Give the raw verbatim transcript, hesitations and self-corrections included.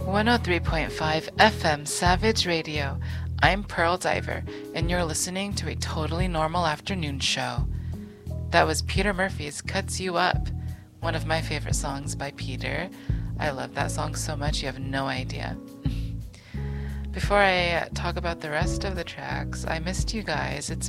one oh three point five F M Savage Radio. I'm Pearl Diver, and you're listening to a totally normal afternoon show. That was Peter Murphy's Cuts You Up, one of my favorite songs by Peter. I love that song so much you have no idea. Before I talk about the rest of the tracks, I missed you guys. It's